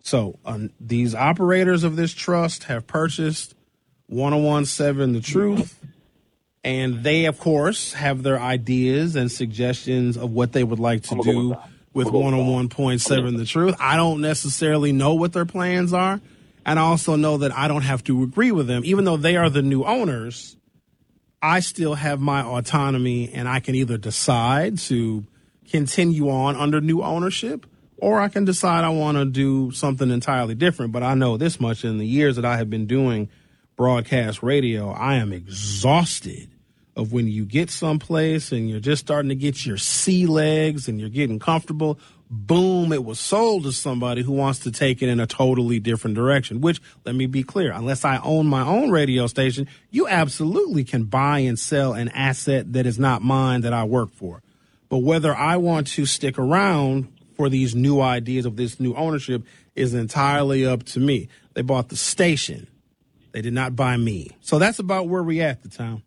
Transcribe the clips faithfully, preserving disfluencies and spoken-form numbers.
So um, these operators of this trust have purchased one oh one point seven The Truth, and they, of course, have their ideas and suggestions of what they would like to do with one oh one point seven The Truth. I don't necessarily know what their plans are, and I also know that I don't have to agree with them. Even though they are the new owners, I still have my autonomy, and I can either decide to continue on under new ownership, or I can decide I want to do something entirely different. But I know this much: in the years that I have been doing broadcast radio, I am exhausted of when you get someplace and you're just starting to get your sea legs and you're getting comfortable. Boom, it was sold to somebody who wants to take it in a totally different direction, which, let me be clear, unless I own my own radio station, you absolutely can buy and sell an asset that is not mine that I work for. But whether I want to stick around for these new ideas of this new ownership is entirely up to me. They bought the station. They did not buy me. So that's about where we at, the town.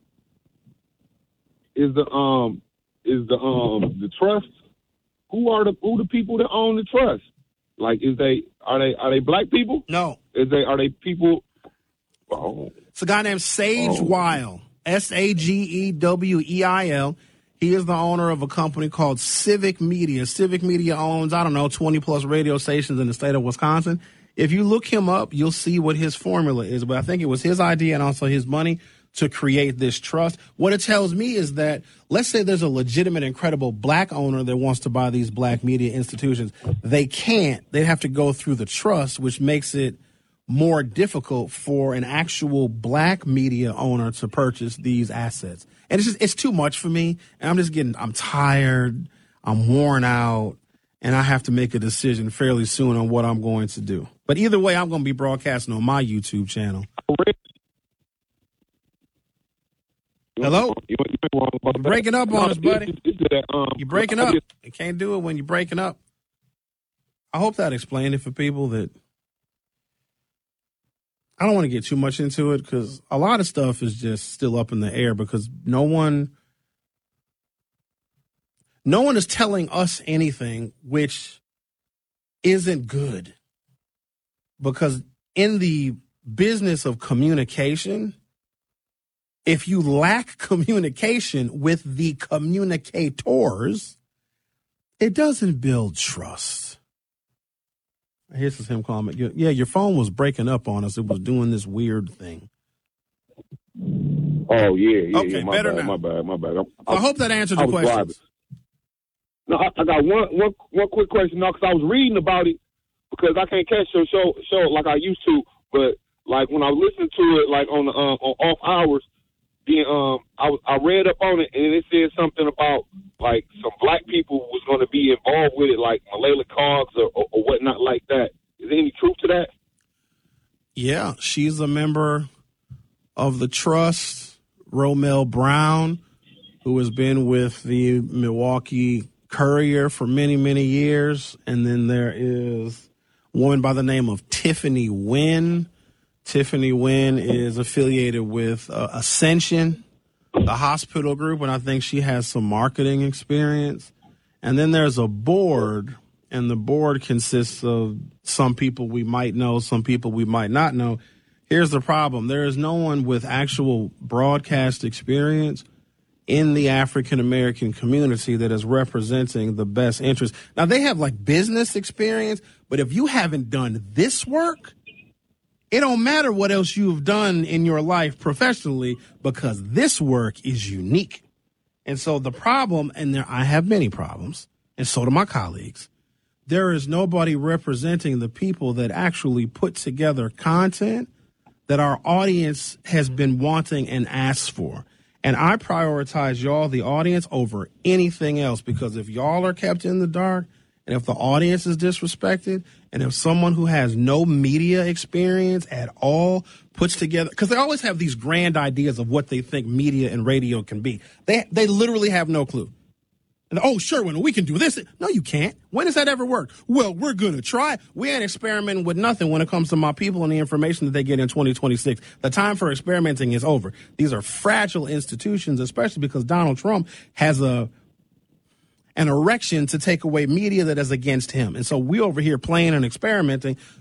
Is the um is the um the trust? Who are the who the people that own the trust? Like, is they are they are they black people? No. Is they are they people? Oh. It's a guy named Sage oh. Weil, S A G E W E I L. He is the owner of a company called Civic Media. Civic Media owns, I don't know, twenty plus radio stations in the state of Wisconsin. If you look him up, you'll see what his formula is. But I think it was his idea and also his money to create this trust. What it tells me is that, let's say there's a legitimate, incredible black owner that wants to buy these black media institutions. They can't. They have to go through the trust, which makes it more difficult for an actual black media owner to purchase these assets. And it's just, it's too much for me. And I'm just getting, I'm tired. I'm worn out. And I have to make a decision fairly soon on what I'm going to do. But either way, I'm going to be broadcasting on my YouTube channel. Hello? You're breaking up on us, buddy. You're breaking up. You can't do it when you're breaking up. I hope that explained it for people that I don't want to get too much into it because a lot of stuff is just still up in the air because no one no one is telling us anything which isn't good. Because in the business of communication, if you lack communication with the communicators, it doesn't build trust. Here's him calling me. Yeah, your phone was breaking up on us. It was doing this weird thing. Oh, yeah, yeah, okay, yeah. My better bad, now. my bad, my bad. I, I hope that answered the question. No, I, I got one, one, one quick question now because I was reading about it because I can't catch your show, show like I used to. But, like, when I listened to it, like, on the um, on off hours, then um, I, I read up on it, and it said something about, like, some black people was going to be involved with it, like Malayla Cogs or, or, or whatnot like that. Is there any truth to that? Yeah, she's a member of the trust. Romel Brown, who has been with the Milwaukee Courier for many, many years. And then there is a woman by the name of Tiffany Wynn. Tiffany Wynn is affiliated with uh, Ascension, the hospital group, and I think she has some marketing experience. And then there's a board, and the board consists of some people we might know, some people we might not know. Here's the problem. There is no one with actual broadcast experience in the African-American community that is representing the best interest. Now, they have, like, business experience, but if you haven't done this work, it don't matter what else you've done in your life professionally because this work is unique. And so the problem, and there I have many problems, and so do my colleagues, there is nobody representing the people that actually put together content that our audience has been wanting and asked for. And I prioritize y'all, the audience, over anything else because if y'all are kept in the dark and if the audience is disrespected and if someone who has no media experience at all puts together, because they always have these grand ideas of what they think media and radio can be. They they literally have no clue. And, oh, sure, when we can do this. No, you can't. When does that ever work? Well, we're going to try. We ain't experimenting with nothing when it comes to my people and the information that they get in twenty twenty-six. The time for experimenting is over. These are fragile institutions, especially because Donald Trump has a an erection to take away media that is against him. And so we over here playing and experimenting